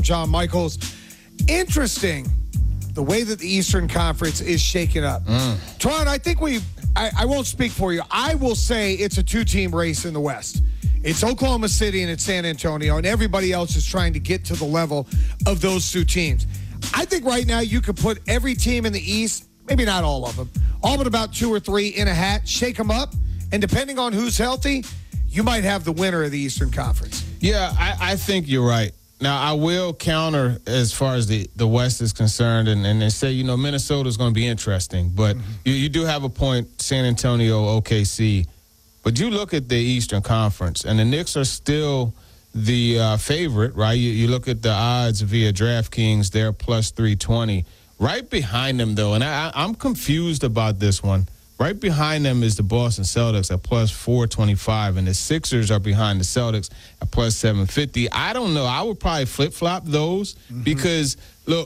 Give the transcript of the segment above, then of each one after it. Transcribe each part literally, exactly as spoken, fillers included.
John Michaels. Interesting the way that the Eastern Conference is shaking up. Mm. Tron, I think we, I, I won't speak for you. I will say it's a two-team race in the West. It's Oklahoma City and it's San Antonio, and everybody else is trying to get to the level of those two teams. I think right now you could put every team in the East, maybe not all of them, all but about two or three in a hat, shake them up, and depending on who's healthy, you might have the winner of the Eastern Conference. Yeah, I, I think you're right. Now, I will counter as far as the, the West is concerned and, and say, you know, Minnesota's going to be interesting. But mm-hmm. you, you do have a point, San Antonio, O K C. But you look at the Eastern Conference, and the Knicks are still the uh, favorite, right? You, you look at the odds via DraftKings, they're plus three twenty. Right behind them, though, and I, I'm confused about this one. Right behind them is the Boston Celtics at plus four twenty-five, and the Sixers are behind the Celtics at plus seven fifty. I don't know. I would probably flip-flop those mm-hmm. because, look,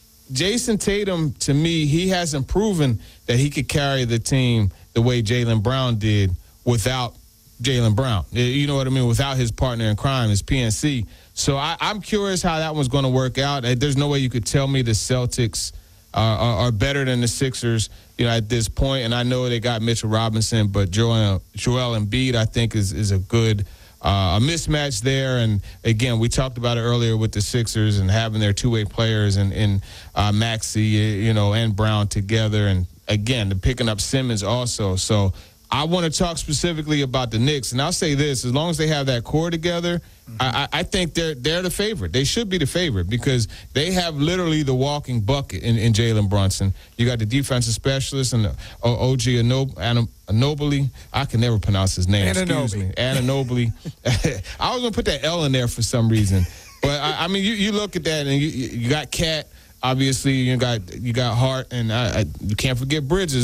Jason Tatum, to me, he hasn't proven that he could carry the team the way Jaylen Brown did without Jaylen Brown. You know what I mean? Without his partner in crime, his P N C. So I, I'm curious how that one's going to work out. There's no way you could tell me the Celtics are, are, are better than the Sixers, you know, at this point. And I know they got Mitchell Robinson, but Joel, Joel Embiid, I think, is, is a good uh, a mismatch there. And, again, we talked about it earlier with the Sixers and having their two-way players and, and uh, Maxey, you know, and Brown together. And, again, they're picking up Simmons also. So I want to talk specifically about the Knicks. And I'll say this, as long as they have that core together, mm-hmm. I, I think they're they're the favorite. They should be the favorite because they have literally the walking bucket in, in Jalen Brunson. You got the defensive specialist and the O G Anunoby. I can never pronounce his name. Anunoby. Excuse me. Anunoby. I was going to put that L in there for some reason. But, I, I mean, you, you look at that, and you, you got Cat. Obviously, you got you got Hart, and I, I, you can't forget Bridges.